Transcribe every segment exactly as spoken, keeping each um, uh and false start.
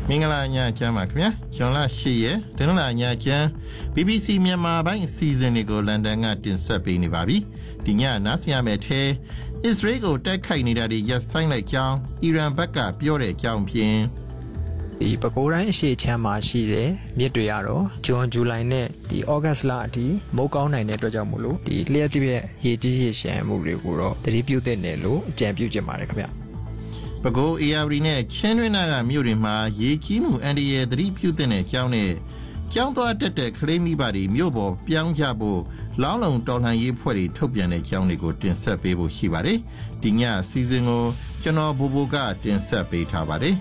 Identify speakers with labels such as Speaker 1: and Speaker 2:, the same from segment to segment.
Speaker 1: မင်္ဂလာညချမ်းပါခင်ဗျာဂျွန်လ၈ရက်တနင်္လာညချမ်း B B C မြန်မာပိုင်းအစီအစဉ်တွေကိုလန်ဒန်ကတင်ဆက်ပေးနေပါပြီဒီညနားဆင်ရမယ့်ထဲအစ္စရေးကိုတိုက်ခိုက်နေတာတွေရပ်ဆိုင်းလိုက်ကြောင်းအီရန်ဘက်ကပြောတဲ့အကြောင်းဖြင့်
Speaker 2: ဒီပဲခူးတိုင်းအရှေ့ချမ်းမှာရှိတဲ့မြစ်တွေကတော့ဂျွန်ဇူလိုင်နဲ့ဒီဩဂတ်စ်လအထိမုတ်ကောင်းနိုင်တဲ့အတွက်ကြောင့်မို့လို့ဒီလျှက်တစ်ရဲ့ရေကြီးရေရှမ်းမှုတွေကိုတော့သတိပြုသင့်တယ်လို့အကြံပြုချင်ပါတယ်ခင်ဗျ
Speaker 1: ပဲခူး A R D နဲ့ချင်းတွင်းနာကမြို့တွေမှာရေကြီးမှုအန်ဒီရဲ့သတိပြုသင့်တဲ့အကြောင်းနဲ့ကျောင်းသွားတက်တဲ့ကလေးမိဘတွေမြို့ပေါ်ပြောင်းကြဖို့လောင်းလုံတော်လှန်ရေးဖွဲ့တွေထုတ်ပြန်တဲ့အကြောင်းတွေကိုတင်ဆက်ပေးဖို့ရှိပါတယ်ဒီညစီစဉ်ကိုကျွန်တော်ဘူဘူကတင်ဆက်ပေးထားပါတယ်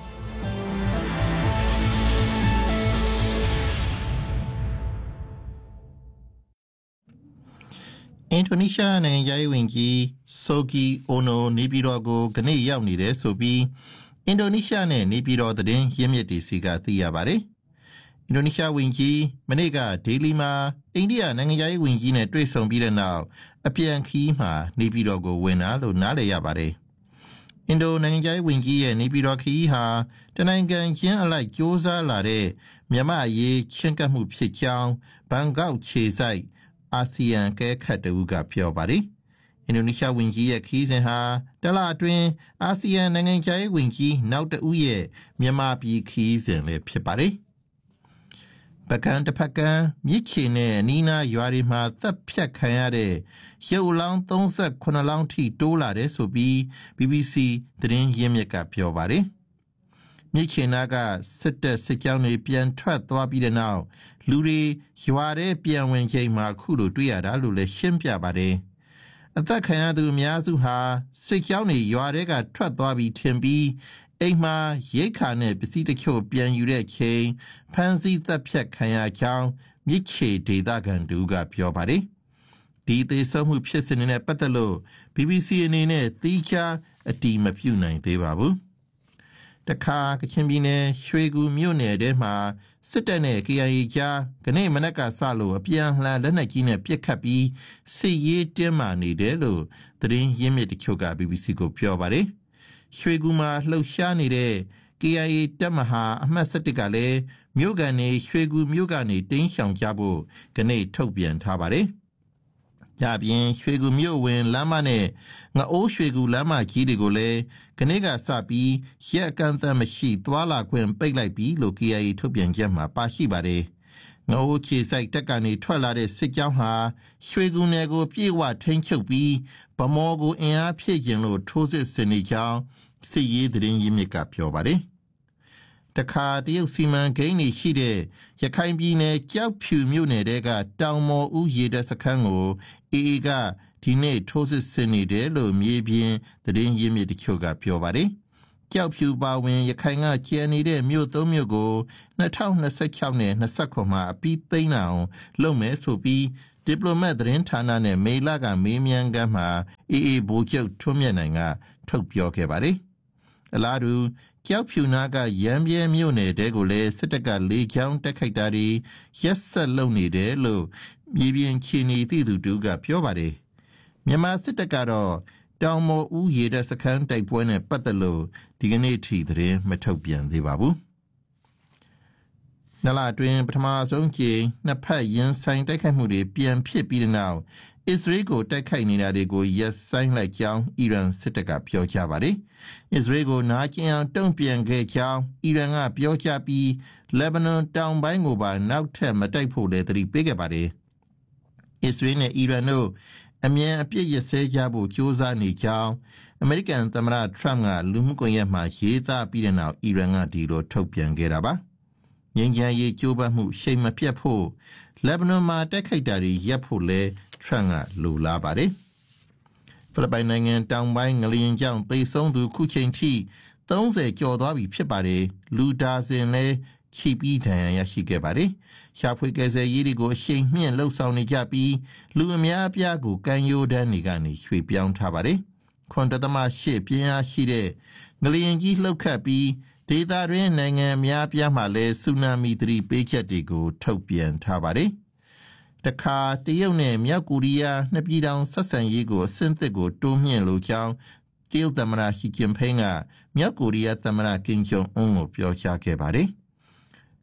Speaker 1: အင်ဒိုနီးရှားနိုင်ငံရဲ့ဝန်ကြီးဆိုကီအိုနိုနေပြည်တော်ကိုခဏရောက်နေတယ်ဆိုပြီးအင်ဒိုနီးရှားနဲ့နေပြည်တော်သတင်းရင်းမြစ်တွေစီကသိရပါတယ်။အင်ဒိုနီးရှားဝန်ကြီးမနေ့ကဒေလီမှာအိန္ဒိယနိုင်ငံရဲ့ဝန်ကြီးနဲ့တွေ့ဆုံပြီးတဲ့နောက်အပြန်ခီးမှာနေပြည်တော်ကိုဝင်လာလို့နားလည်ရပါတယ်။အင်ဒိုနိုင်ငံရဲ့ဝန်ကြီးရဲ့နေပြည်တော်ခီးဟာတနိုင်ငံချင်းအလိုက်စ조사လာတဲ့မြန်မာအရေးချင်းကပ်မှုဖြစ်ကြောင်းဘန်ကောက်ခြေစိုက်အာဆီယံကဲခတ်တူကပြောပါတယ်။အင်ဒိုနီးရှားဝန်ကြီးရဲ့ခီးစဉ်ဟာတလအတွင်းအာဆီယံနိုင်ငံခြားရေးဝန်ကြီးနောက်တဦးရဲ့မြန်မာပြည်ခီးစဉ်လည်းဖြစ်ပါတယ်။ပကံတဖက်ကံမြစ်ချေနဲ့နီးနားရွာတွေမှာတပ်ဖြတ်ခံရတဲ့ရုပ်လောင်း၃၈လောင်းထိတိုးလာတယ်ဆိုပြီး B B C သတင်းရင်းမြစ်ကပြောပါတယ်။မြစ်ချေနာကစစ်တပ်စစ်ကြောင်းတွေပြန်ထွက်သွားပြီးတဲ့နောက်လူတွေရွာထဲပြန်ဝင်ချိန်မှာခုလိုတွေ့ရတာလို့လည်းရှင်းပြပါတယ်။အသက်ခံရသူအများစုဟာစစ်ကြောင်းတွေရွာထဲကထွက်သွားပြီးထင်ပြီးအိမ်မှာရိတ်ခါနဲ့ပစ္စည်းတချို့ပြန်ယူတဲ့ချိန်ဖမ်းဆီးတပ်ဖြတ်ခံရကြောင်းမြစ်ချေဒေသခံတူကပြောပါတယ်။ဒီသေဆုံးမှုဖြစ်စဉ်နဲ့ပတ်သက်လို့ B B C အနေနဲ့သီးခြားအတည်မပြုနိုင်သေးပါဘူး။တခါကချင်ပြည်နယ်ရွှေကူမြို့နယ်ထဲမှာစစ်တပ်နဲ့ K I A ကြားကနေ့မနက်ကစလို့အပြန်လှန်လက်နက်ကြီးနဲ့ပစ်ခတ်ပြီးစစ်ရေးတင်းမာနေတယ်လို့သတင်းရင်းမြစ်တချို့က B B C ကိုပြောပါတယ်။ရွှေကူမှာလှုပ်ရှားနေတဲ့ K I A တပ်မဟာအမှတ်၁၁ကလည်းမြို့ကန်နေရွှေကူမြို့ကနေတင်းရှောင်ကြဖို့ကနေ့ထုတ်ပြန်ထားပါတယ်။ကြပြင်ရွှေကူမြို့ဝင်လမ်းမနဲ့ငအိုးရွှေကူလမ်းမကြီးတွေကိုလည်းခနေ့ကစပြီးရက်အကန့်အသတ်မရှိသွာလာခွင့်ပိတ်လိုက်ပြီးလို့ K I A ထုတ်ပြန်ချက်မှာပါရှိပါတယ်။ငအိုးခြေစိုက်တက်ကနေထွက်လာတဲ့စစ်ကြောင်းဟာရွှေကူနယ်ကိုပြေဝထိန်းချုပ်ပြီးဗမော်ကိုအင်အားဖြည့်ကျင်လို့ထိုးစစ်ဆင်နေကြောင်းစစ်ရေးသတင်းရင်းမြစ်ကပြောပါတယ်။တခါတရုတ်စီမံကိန်းတွေရှိတဲ့ရခိုင်ပြည်နယ်ကြောက်ဖြူမြို့နယ်တဲကတောင်မော်ဦးရေတပ်စခန်းကိုအေအေကဒီနေ့ထိုးစစ်ဆင်နေတယ်လို့မြေပြင်သတင်းရင်းမြစ်တချို့ကပြောပါတယ်။ကြောက်ဖြူပါဝင်ရခိုင်ကကျန်နေတဲ့မြို့သုံးမြို့ကို၂၀၂၆နဲ့၂၀၂၀မှာအပြီးသိမ်းအောင်လုပ်မယ်ဆိုပြီးဒီပလိုမတ်သတင်းဌာနနဲ့မေလကမေးမြန်းခန်းမှာအေအေဗိုလ်ချုပ်ထွန်းမြတ်နိုင်ကထုတ်ပြောခဲ့ပါတယ်။အလားတူကြောက်ဖြူနာကရမ်းပြဲမြို့နယ်တဲကိုလည်းစစ်တပ်ကလေကြောင်းတက်ခိုက်တာတွေရက်ဆက်လုပ်နေတယ်လို့မြေပြင်ခြေနေသိသူတူကပြောပါတယ်။မြန်မာစစ်တပ်ကတော့တောင်မော်ဦးရေတပ်စခန်းတိုက်ပွဲနဲ့ပတ်သက်လို့ဒီကနေ့ထိသတင်းမထုတ်ပြန်သေးပါဘူး။နလအတွင်းပထမဆုံးကြိမ်နှစ်ဖက်ရင်ဆိုင်တိုက်ခိုက်မှုတွေပြန်ဖြစ်ပြီးတဲ့နောက်အစ္စရေးကိုတိုက်ခိုက်နေတာတွေကိုရပ်ဆိုင်းလိုက်ကြောင်းအီရန်စစ်တပ်ကပြောကြားပါတယ်။အစ္စရေးကိုနာကျင်အောင်တုံ့ပြန်ခဲ့ကြောင်းအီရန်ကပြောကြားပြီးလက်ဘနွန်တောင်ပိုင်းကိုပါနောက်ထပ်မတိုက်ဖို့လည်းသတိပေးခဲ့ပါတယ်။အစ္စရေးနဲ့အီရန်တို့အမြန်အပြစ်ရစဲကြဖို့ကြိုးစားနေကြောင်းအမေရိကန်သမ္မတထရမ့်ကလူမှုကွန်ရက်မှာရေးသားပြီးတဲ့နောက်အီရန်ကဒီလိုထုတ်ပြန်ခဲ့တာပါ။ငြိမ်းချမ်းရေးကြိုးပမ်းမှုရှိန်မပြတ်ဖို့လက်ဘနွန်မှာတိုက်ခိုက်တာတွေရပ်ဖို့လဲထရန့်ကလိုလားပါတယ်။ဖိလစ်ပိုင်နိုင်ငံတောင်ပိုင်းငလျင်ကြောင့်သေဆုံးသူခုချိန်ထိသုံးဆယ်ကျော်သွားပြီဖြစ်ပါတယ်။လူဒါဇင်လဲချီပြီးဒဏ်ရာရရှိခဲ့ပါတယ်။ရှာဖွေကယ်ဆယ်ရေးတွေကိုအရှိန်မြင့်လှုပ်ဆောင်နေကြပြီးလူအများအပြားကိုကမ်းရိုးတန်းတွေကနေရွှေ့ပြောင်းထားပါတယ်။ခွန်တသမရှစ်ပြင်းအားရှိတဲ့ငလျင်ကြီးလှုပ်ခတ်ပြီးဒေသတွင်းနိုင်ငံအများအပြားမှာလည်းဆူနာမီသတိပေးချက်တွေကိုထုတ်ပြန်ထားပါတယ်။တခါတရုတ်နဲ့မြောက်ကိုရီးယားနှစ်ပြည်ထောင်ဆက်ဆံရေးကိုအဆင့်သစ်ကိုတိုးမြှင့်လိုကြောင်းတရုတ်သမ္မတရှီကျင်ဖိန်းကမြောက်ကိုရီးယားသမ္မတကင်ဂျုံအွန်းကိုပြောကြားခဲ့ပါတယ်။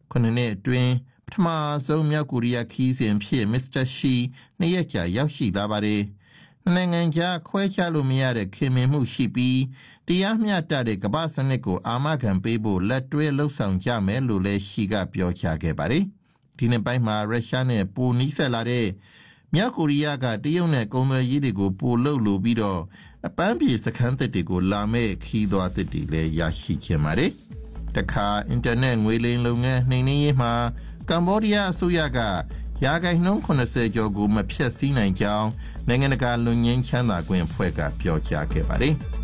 Speaker 1: ခုနှစ်နှစ်အတွင်းပထမဆုံးမြောက်ကိုရီးယားခီးစဉ်ဖြစ်မစ္စတာရှီနှစ်ရက်ကြာရောက်ရှိလာပါတယ်။နိုင်ငံခြားခွဲခြားလို့မရတဲ့ခင်မင်မှုရှိပြီးတရားမျှတတဲ့ကမ္ဘာစနစ်ကိုအာမခံပေးဖို့လက်တွဲလှုပ်ဆောင်ကြမယ်လို့လည်းရှီကပြောကြားခဲ့ပါတယ်။ဒီနှစ်ပိုင်းမှာရုရှားနဲ့ပိုနီးစပ်လာတဲ့မြောက်ကိုရီးယားကတရုတ်နဲ့ကုန်သွယ်ရေးတွေကိုပိုလှုပ်လို့ပြီးတော့အပန်းပြေစခန်းသစ်တွေကိုလာမဲ့ခီးသွားသစ်တွေလည်းရရှိခြင်းပါတယ်။တခါအင်တာနက်ငွေလိမ်လုပ်ငန်းနှိမ်နင်းရေးမှာကမ္ဘောဒီးယားအစိုးရကရာခိုင်နှုန်း၇၀ကျော်ကိုမဖျက်ဆီးနိုင်ကြောင်းနိုင်ငံတကာလူငင်းချမ်းသာခွင့်အဖွဲ့ကပြောကြားခဲ့ပါတယ်။